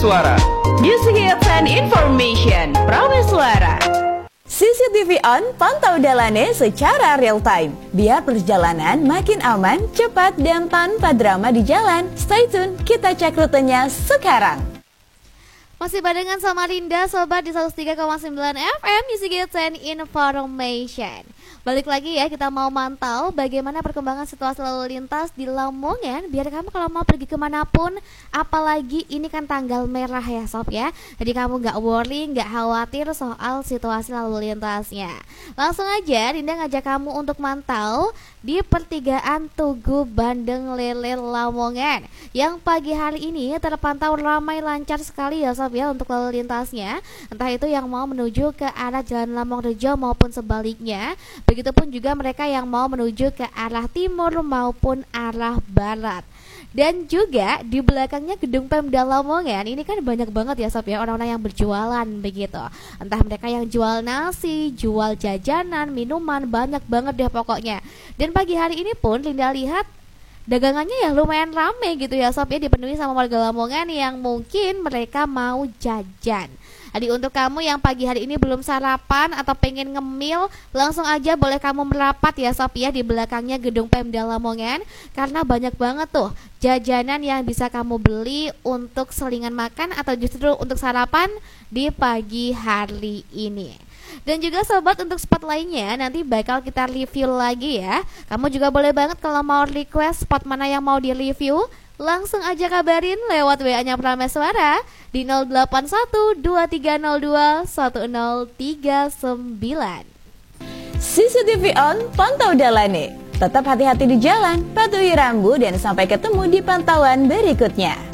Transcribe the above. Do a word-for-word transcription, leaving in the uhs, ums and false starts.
Prameswara. Music Hits and Information Prameswara. C C T V on, pantau Dalane secara real time. Biar perjalanan makin aman, cepat, dan tanpa drama di jalan. Stay tune, kita cek rutenya sekarang. Masih barengan sama Linda, sobat di seratus tiga koma sembilan F M Music Hits and Information. Balik lagi ya, kita mau mantau bagaimana perkembangan situasi lalu lintas di Lamongan. Biar kamu kalau mau pergi kemanapun, apalagi ini kan tanggal merah ya sob ya, jadi kamu gak worry, gak khawatir soal situasi lalu lintasnya. Langsung aja Linda ngajak kamu untuk mantau di pertigaan Tugu Bandeng Lele Lamongan, yang pagi hari ini terpantau ramai lancar sekali ya sob ya untuk lalu lintasnya. Entah itu yang mau menuju ke arah Jalan Lamongrejo maupun sebaliknya. Begitupun juga mereka yang mau menuju ke arah timur maupun arah barat. Dan juga di belakangnya gedung Pemda Lamongan ini kan banyak banget ya sob ya orang-orang yang berjualan begitu. Entah mereka yang jual nasi, jual jajanan, minuman, banyak banget deh pokoknya. Dan pagi hari ini pun Linda lihat dagangannya ya lumayan rame gitu ya sob ya, dipenuhi sama warga Lamongan yang mungkin mereka mau jajan. Jadi untuk kamu yang pagi hari ini belum sarapan atau pengen ngemil, langsung aja boleh kamu merapat ya sob ya di belakangnya gedung Pemda Lamongan, karena banyak banget tuh jajanan yang bisa kamu beli untuk selingan makan atau justru untuk sarapan di pagi hari ini. Dan juga sobat, untuk spot lainnya nanti bakal kita review lagi ya. Kamu juga boleh banget kalau mau request spot mana yang mau di review, langsung aja kabarin lewat W A-nya Prameswara di nol delapan satu dua tiga nol dua satu nol tiga sembilan. C C T V on, pantau Dalane. Tetap hati-hati di jalan, patuhi rambu, dan sampai ketemu di pantauan berikutnya.